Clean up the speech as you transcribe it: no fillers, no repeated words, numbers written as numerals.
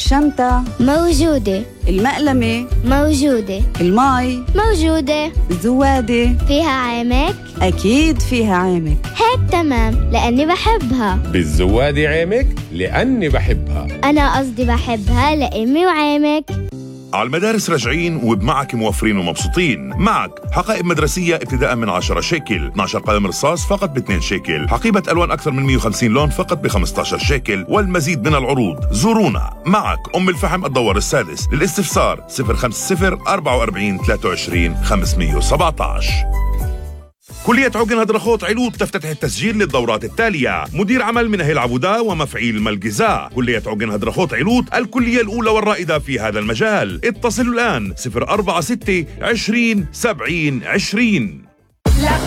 الشنطة موجودة. المقلمة موجودة. المي موجودة. الزوادة فيها عامك؟ أكيد فيها عامك. هيك تمام لأني بحبها. بالزوادة عامك لأني بحبها. أنا قصدي بحبها لأمي وعامك. على المدارس راجعين وبمعك موفرين ومبسوطين. معك حقائب مدرسية ابتداء من 10 شيكل، 12 قلم رصاص فقط ب 2 شيكل، حقيبة ألوان أكثر من 150 لون فقط ب 15 شيكل، والمزيد من العروض. زورونا. معك أم الفحم الدوار السادس. للاستفسار 050 44 23 517. كلية عقن هدرخوت علوط تفتتح التسجيل للدورات التالية: مدير عمل منهي العبودة ومفعيل ملجزاء. كلية عقن هدرخوت علوط الكلية الأولى والرائدة في هذا المجال. اتصلوا الآن 046 20 70 20.